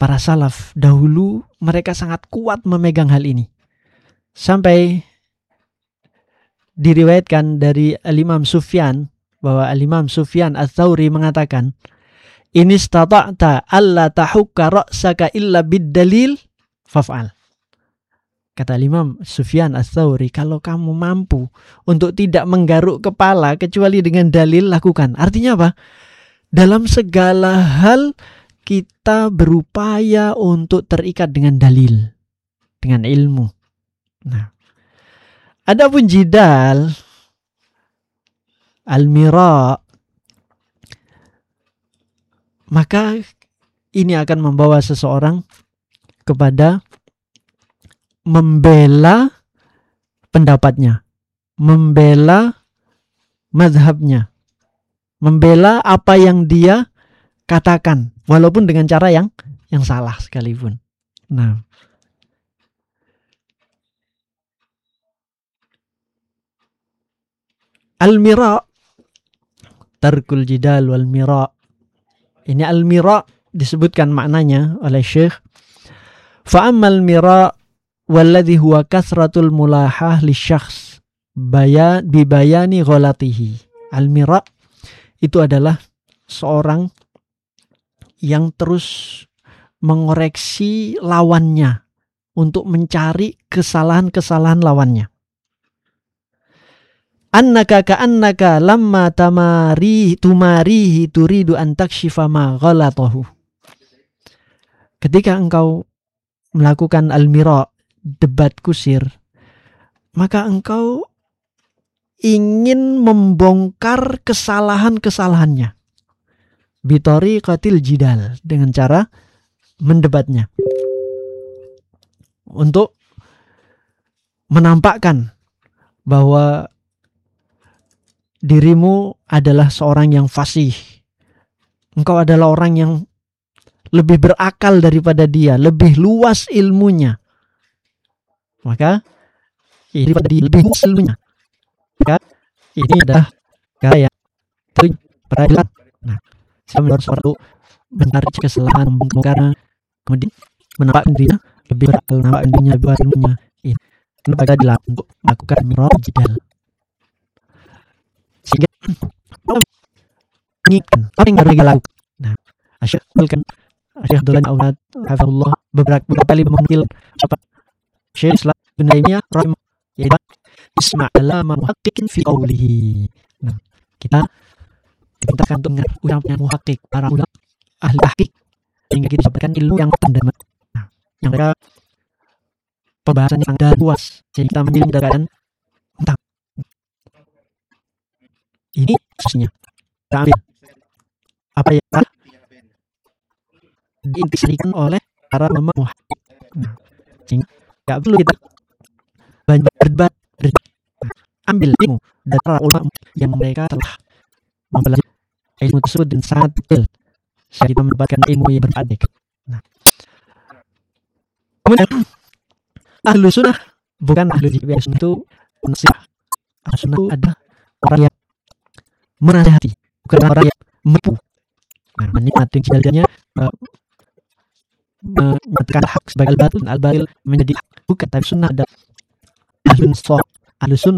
para salaf dahulu mereka sangat kuat memegang hal ini. Sampai diriwayatkan dari Al-Imam Sufyan bahwa Al-Imam Sufyan Ats-Tsauri mengatakan, "In istata'ta alla tahukka ra'saka illa bid-dalil faf'al." Kata Imam Sufyan Ats-Tsauri, kalau kamu mampu untuk tidak menggaruk kepala kecuali dengan dalil, lakukan. Artinya apa? Dalam segala hal kita berupaya untuk terikat dengan dalil, dengan ilmu. Nah, adapun jidal, al-mira, maka ini akan membawa seseorang kepada membela pendapatnya, membela mazhabnya, membela apa yang dia katakan, walaupun dengan cara yang salah sekalipun. Nah, al-mira, tarkul jidal wal mira. Ini al-mira disebutkan maknanya oleh Syekh. Fa'ammal mira walladhi huwa kasratul mulahah lisyakhs bibayani ghalatihi. Al-mira itu adalah seorang yang terus mengoreksi lawannya untuk mencari kesalahan-kesalahan lawannya. Annaka ka'annaka lamma tumarihi turidu an takshifa ma ghalatahu. Ketika engkau melakukan al-mira, debat kusir, maka engkau ingin membongkar kesalahan-kesalahannya. Bitariqatil jidal, dengan cara mendebatnya. Untuk menampakkan bahwa dirimu adalah seorang yang fasih. Engkau adalah orang yang lebih berakal daripada dia, lebih luas ilmunya. Maka ini lebih luas ilmunya. Maka ini adalah gaya peradilan. Nah, saya menurut suatu mencari kesalahan, membongkarnya, kemudian menampakkan dirinya lebih berakal, menampakkan dirinya lebih luas ilmunya. Ini kenapa dilakukan untuk melakukan mirror jidal. Sehingga menginginkan apa yang mereka lakukan. Nah, Syekh Abdullah Aunad hafizahullah beberapa kali memanggil apa Syekh Islam bin Taimiyah rahimah, yaitu isma'ala muhaqqiqin fi qawlihi. Nah, kita diperintahkan untuk mendengar ucapan muhaqqiq, para ulama ahli tahqiq, sehingga kita dapatkan ilmu yang terdama. Nah, yang mereka pembahasannya sangat luas, sehingga kita menjadi keadaan tentang ini khususnya kita ambil apa yang telah diintisarikan oleh para ulama muhaqqiq. Nah, sehingga tidak perlu kita banyak berdebat. Ambil ilmu dari para ulama yang mereka telah mempelajari ilmu tersebut dan sangat detail, sehingga kita mendapatkan ilmu yang berfaedah. Nah, kemudian ahlu sunnah bukan ahlu jibah, itu penasihat. Ahlu sunnah itu ada orang yang menasihati, bukan orang yang menipu. Nah, menikmati jalannya, mengatakan hak sebagai al-batil menjadi hak, bukan. Tapi sunnah ada ahlu sunnah